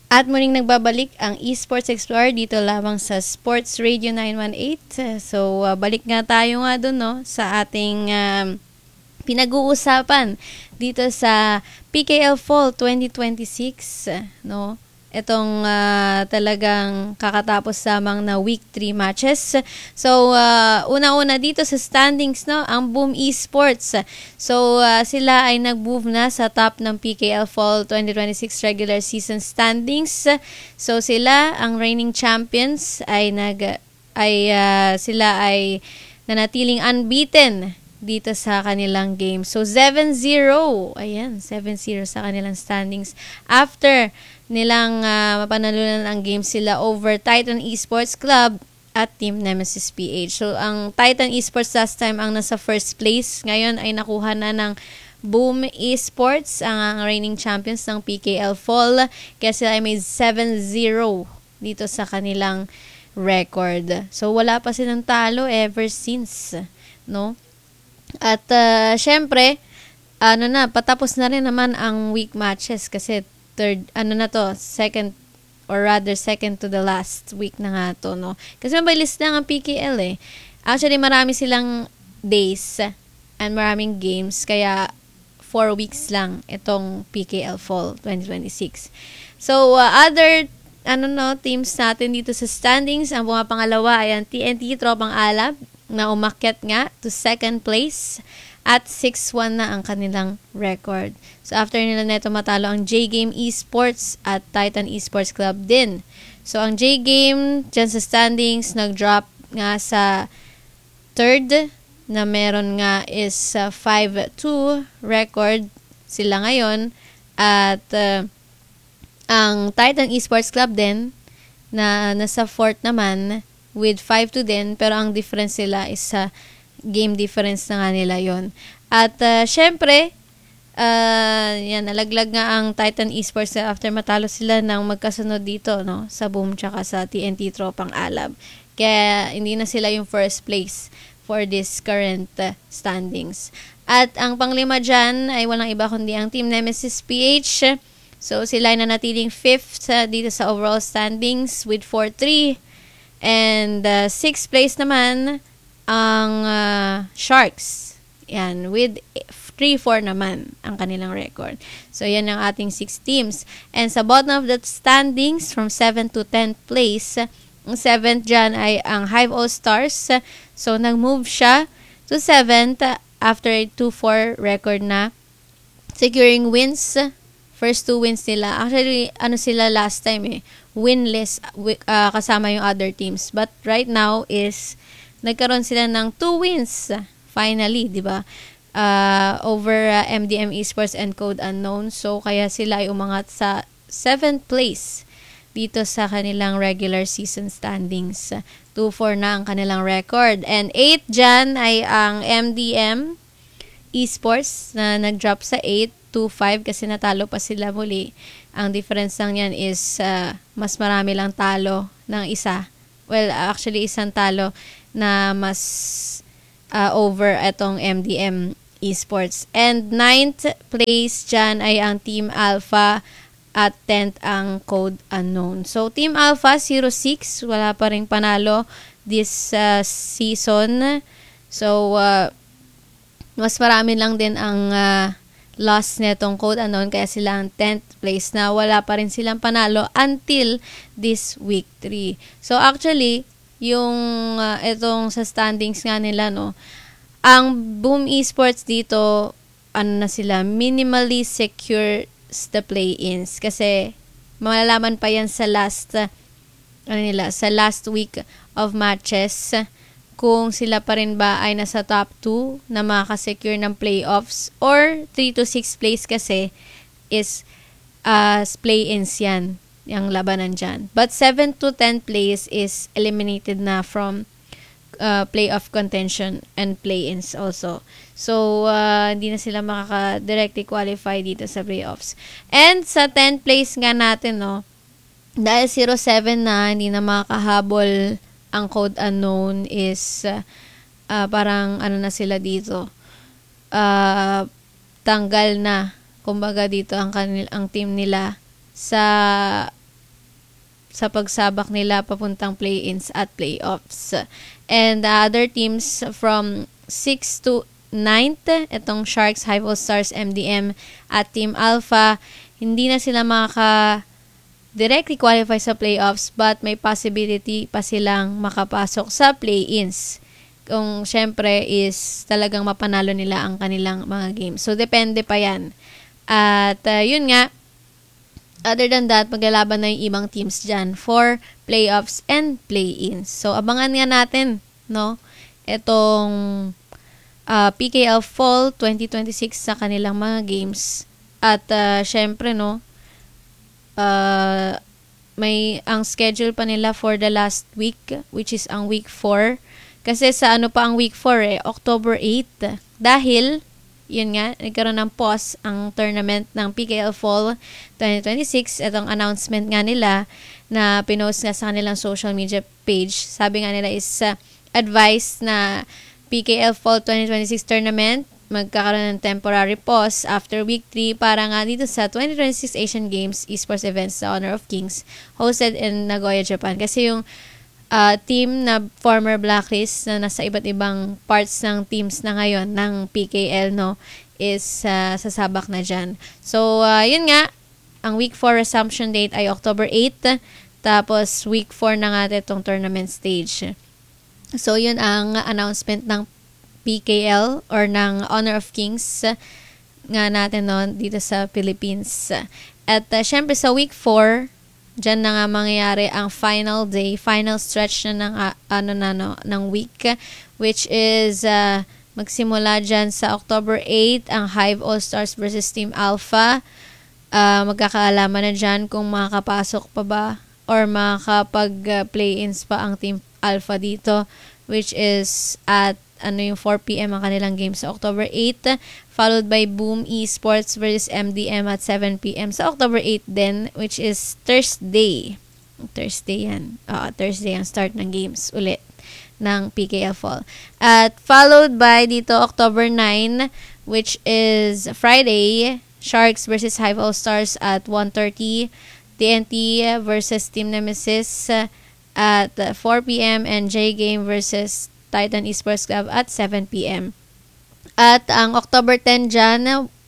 At muling nagbabalik ang Esports Explorer dito lamang sa Sports Radio 918. So, balik nga tayo nga dun, no, sa ating pinag-uusapan dito sa PKL Fall 2026, no? Itong talagang kakatapos lamang na week 3 matches. So, una-una dito sa standings, no, ang Boom Esports. So, sila ay nag-move na sa top ng PKL Fall 2026 regular season standings. So, sila, ang reigning champions, sila ay nanatiling unbeaten dito sa kanilang game. So, 7-0. Ayan, 7-0 sa kanilang standings. After nilang mapanalunan ang game sila over Titan Esports Club at Team Nemesis PH. So, ang Titan Esports last time ang nasa first place. Ngayon ay nakuha na ng Boom Esports, ang reigning champions ng PKL Fall. Kaya sila ay may 7-0 dito sa kanilang record. So, wala pa silang talo ever since, no? At syempre, patapos na rin naman ang week matches kasi second to the last week na nga to, no? Kasi mabilis lang ang PKL eh. Actually, marami silang days and maraming games, kaya 4 weeks lang itong PKL Fall 2026. So, other teams natin dito sa standings, ang pumapangalawa ay ang TNT Tropang Alab na umakyat nga to second place at 6-1 na ang kanilang record. So, after nila neto matalo ang J-Game Esports at Titan Esports Club din. So, ang J-Game dyan sa standings nag-drop nga sa third na meron nga is 5-2 record sila ngayon. At ang Titan Esports Club din na nasa fourth naman with 5-2 din, pero ang difference nila is sa game difference na nga nila yon. At syempre, nalaglag nga ang Titan Esports after matalo sila ng magkasunod dito, no, sa Boom tsaka sa TNT Tropang Alab. Kaya hindi na sila yung first place for this current standings. At ang panglima dyan ay walang iba kundi ang Team Nemesis PH. So sila ay nanatiling 5th dito sa overall standings with 4-3. And 6th place naman ang Sharks. Yan, with 3-4 naman ang kanilang record. So, yan ang ating 6 teams. And sa bottom of the standings, from 7th to 10th place, ang 7th dyan ay ang Hive All-Stars. So, nag-move siya to 7th after a 2-4 record na, securing wins. First 2 wins nila. Actually, sila last time winless kasama yung other teams. But right now is nagkaroon sila ng 2 wins finally, di ba? Over MDM Esports and Code Unknown. So, kaya sila ay umangat sa 7th place dito sa kanilang regular season standings. 2-4 na ang kanilang record. And 8 dyan ay ang MDM Esports na nag-drop sa 8-5 kasi natalo pa sila muli. Ang difference lang yan is mas marami lang talo ng isa. Well, actually isang talo na mas over etong MDM Esports. And 9th place dyan ay ang Team Alpha at 10th ang Code Unknown. So, Team Alpha 0-6, wala pa ring panalo this season. So, mas marami lang din ang loss netong Code Unknown, kaya sila ang 10th place na wala pa rin silang panalo until this week 3. So, actually, yung itong sa standings nga nila, no, ang Boom Esports dito, na sila, minimally secure the play-ins. Kasi, malalaman pa yan sa last week of matches, kung sila pa rin ba ay nasa top 2 na makaka-secure ng playoffs, or 3 to 6 place kasi is play-ins yan, yung labanan dyan. But 7 to 10 place is eliminated na from playoff contention and play-ins also. So, hindi na sila makaka-directly qualify dito sa playoffs. And sa 10th place nga natin, no, dahil 0-7 na, hindi na makakahabol ang Code Unknown is parang na sila dito. Tanggal na kumbaga dito ang team nila sa sa pagsabak nila papuntang play-ins at playoffs. And the other teams from 6th to 9th, itong Sharks, Hive All-Stars, MDM at Team Alpha, hindi na sila directly qualify sa playoffs but may possibility pa silang makapasok sa play-ins. Kung syempre is talagang mapanalo nila ang kanilang mga games. So, depende pa yan. At yun nga, other than that, maglalaban na yung ibang teams dyan for playoffs and play-ins. So, abangan nga natin, no? Itong PKL Fall 2026 sa kanilang mga games. At syempre, no, may ang schedule pa nila for the last week, which is ang week 4. Kasi sa ano pa ang week 4 October 8. Dahil, yun nga, nagkaroon ng pause ang tournament ng PKL Fall 2026. Itong announcement nga nila na pinost nga sa kanilang social media page. Sabi nga nila is advice na PKL Fall 2026 tournament magkakaroon ng temporary pause after week 3 para nga dito sa 2026 Asian Games Esports Events sa Honor of Kings hosted in Nagoya, Japan. Kasi yung team na former Blacklist na nasa iba't ibang parts ng teams na ngayon ng PKL, no, is sasabak na dyan. So, yun nga, ang week 4 resumption date ay October 8, tapos week 4 na nga itong tournament stage. So, yun ang announcement ng PKL or ng Honor of Kings nga natin, no, dito sa Philippines. At syempre sa week 4, dyan na nga mangyayari ang final day, final stretch na ng week, which is magsimula dyan sa October 8 ang Hive All-Stars versus Team Alpha. Magkakaalaman na dyan kung makakapasok pa ba or makakapag-play-ins pa ang Team Alpha dito, which is at 4 p.m. ang kanilang game sa October 8, followed by Boom Esports versus MDM at 7 p.m. sa October 8 din, which is Thursday. Thursday yan. Thursday ang start ng games ulit ng PKL Fall. At followed by dito October 9, which is Friday, Sharks versus Hive All-Stars at 1:30, TNT versus Team Nemesis at 4 p.m. and J-Game versus Titan Esports Club at 7 p.m. At ang October 10 dyan,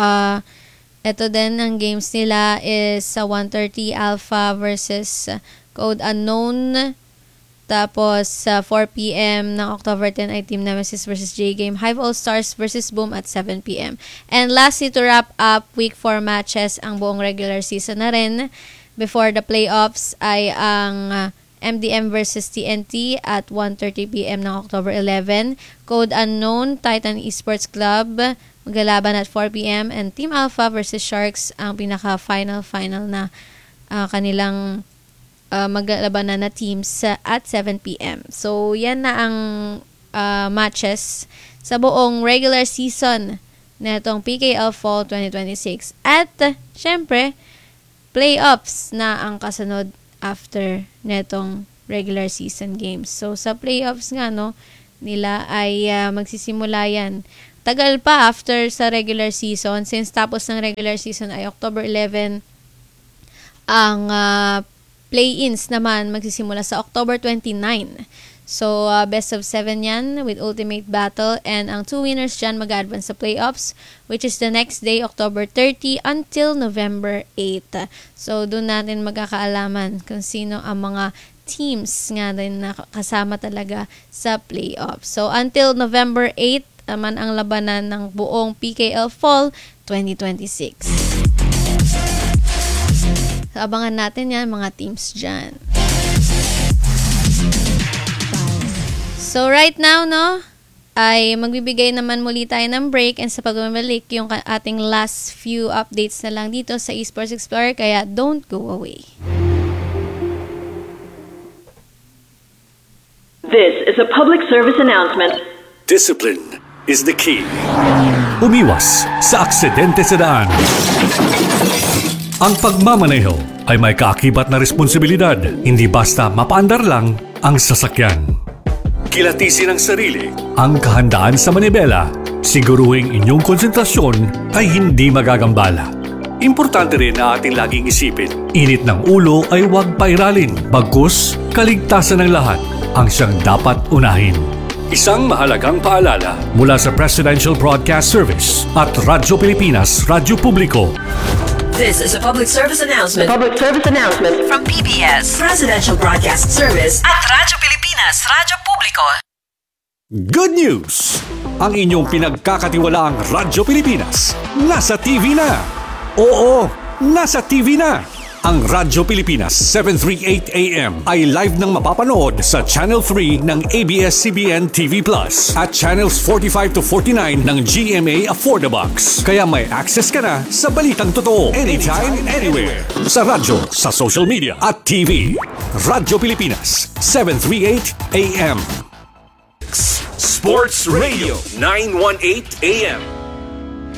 ito din ang games nila is sa 1:30 Alpha versus Code Unknown. Tapos sa 4 p.m. ng October 10 ay Team Nemesis versus J-Game, Hive All-Stars versus Boom at 7 p.m. And lastly, to wrap up week 4 matches, ang buong regular season na rin. Before the playoffs ay ang MDM versus TNT at 1:30 p.m. ng October 11. Code Unknown, Titan Esports Club, maglalaban at 4 p.m. And Team Alpha versus Sharks, ang pinaka-final na kanilang maglalaban na teams at 7 p.m. So, yan na ang matches sa buong regular season na itong PKL Fall 2026. At, syempre, playoffs na ang kasunod after netong regular season games. So, sa playoffs nga, no, nila ay magsisimula yan. Tagal pa after sa regular season. Since tapos ng regular season ay October 11, ang play-ins naman magsisimula sa October 29. So, best of 7 yan with ultimate battle. And ang 2 winners dyan mag-advance sa playoffs, which is the next day, October 30 until November 8. So, doon natin magkakaalaman kung sino ang mga teams nga din na kasama talaga sa playoffs. So, until November 8 naman ang labanan ng buong PKL Fall 2026. So, abangan natin yan, mga teams dyan. So, right now, no, ay magbibigay naman muli tayo ng break, and sa pagbabalik, yung ating last few updates na lang dito sa Esports Explorer, kaya don't go away. This is a public service announcement. Discipline is the key. Umiwas sa aksidente sa daan. Ang pagmamaneho ay may kaakibat na responsibilidad, hindi basta mapaandar lang ang sasakyan. Kilatisin ang sarili, ang kahandaan sa manibela, siguruhing inyong konsentrasyon ay hindi magagambala. Importante rin na ating laging isipin, init ng ulo ay huwag pairalin, bagkus kaligtasan ng lahat ang siyang dapat unahin. Isang mahalagang paalala mula sa Presidential Broadcast Service at Radyo Pilipinas, Radyo Publiko. This is a public service announcement Public service announcement. from PBS, Presidential Broadcast Service at Radyo Pilipinas, Radyo Publiko. Good news! Ang inyong pinagkakatiwalaang Radyo Pilipinas nasa TV na! Oo, nasa TV na! Ang Radyo Pilipinas 738 AM ay live nang mapapanood sa Channel 3 ng ABS-CBN TV Plus at Channels 45 to 49 ng GMA Affordabox. Kaya may access ka na sa balitang totoo anytime, anywhere. Sa radyo, sa social media at TV. Radyo Pilipinas 738 AM. Sports Radio 918 AM.